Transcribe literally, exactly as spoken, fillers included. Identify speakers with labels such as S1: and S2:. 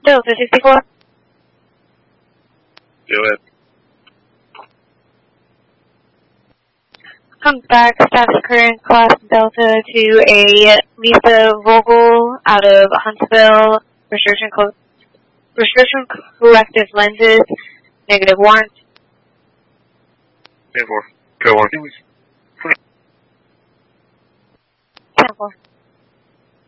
S1: Delta sixty-four.
S2: Do it.
S1: Comes back, status current class Delta to a Lisa Vogel out of Huntsville, prescription, co prescription corrective lenses, negative warrant.
S2: ten four. Go on.
S1: ten four.